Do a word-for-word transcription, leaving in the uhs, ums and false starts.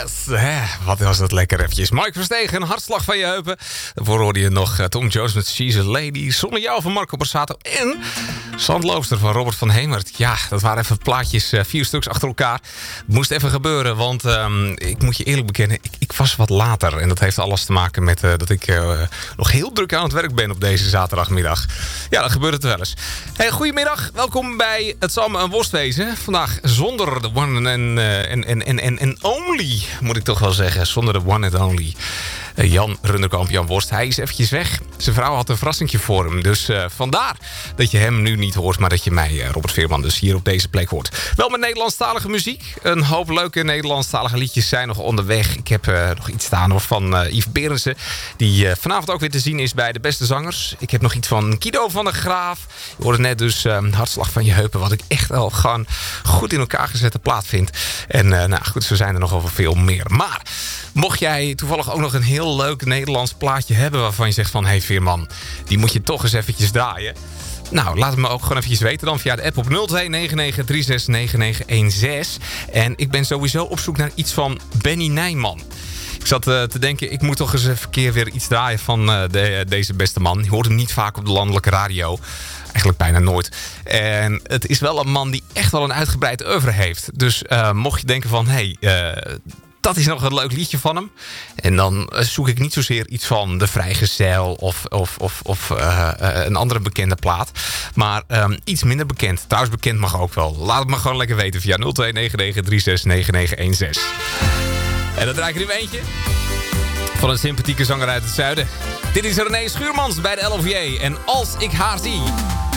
Yes! Hè, wat was dat lekker eventjes. Mike Verstegen, een hartslag van je heupen. Daarvoor hoorde je nog uh, Tom Jones met She's a Lady. Zonder jou van Marco Borsato. En Zandloopster van Robert van Hemert. Ja, dat waren even plaatjes, uh, vier stuks achter elkaar. Het moest even gebeuren, want um, ik moet je eerlijk bekennen, ik, ik was wat later. En dat heeft alles te maken met uh, dat ik uh, nog heel druk aan het werk ben op deze zaterdagmiddag. Ja, dat gebeurt het wel eens. Hey, goedemiddag, welkom bij Het zal me een worst wezen. Vandaag zonder de one and, uh, en, en, en, en, en only, moet ik toch wel zeggen. Zonder de one and only. Uh, Jan Runderkamp, Jan Worst, hij is eventjes weg. Zijn vrouw had een verrassingje voor hem. Dus uh, vandaar dat je hem nu niet hoort, maar dat je mij, uh, Robert Veerman, dus hier op deze plek hoort. Wel met Nederlandstalige muziek. Een hoop leuke Nederlandstalige liedjes zijn nog onderweg. Ik heb uh, nog iets staan van uh, Yves Berendsen, die uh, vanavond ook weer te zien is bij De Beste Zangers. Ik heb nog iets van Kido van der Graaf. Je hoorde net dus uh, Hartslag van je heupen, wat ik echt wel gewoon goed in elkaar gezette plaat vind. En uh, nou goed, zo zijn er nog wel veel meer. Maar mocht jij toevallig ook nog een heel leuk Nederlands plaatje hebben waarvan je zegt van, hey Veerman, die moet je toch eens eventjes draaien. Nou, laat het me ook gewoon eventjes weten dan via de app op nul twee negen negen drie zes negen negen een zes. En ik ben sowieso op zoek naar iets van Benny Nijman. Ik zat uh, te denken, ik moet toch eens even een keer weer iets draaien van uh, de, deze beste man. Je hoort hem niet vaak op de landelijke radio. Eigenlijk bijna nooit. En het is wel een man die echt wel een uitgebreid oeuvre heeft. Dus uh, mocht je denken van, hé, hey, uh, dat is nog een leuk liedje van hem. En dan zoek ik niet zozeer iets van De Vrijgezel of, of, of, of uh, uh, een andere bekende plaat. Maar um, iets minder bekend. Trouwens, bekend mag ook wel. Laat het me gewoon lekker weten via nul twee negen negen drie zes negen negen een zes. En dan draai ik er nu eentje van een sympathieke zanger uit het zuiden. Dit is René Schuurmans bij de L O V J. En Als ik haar zie.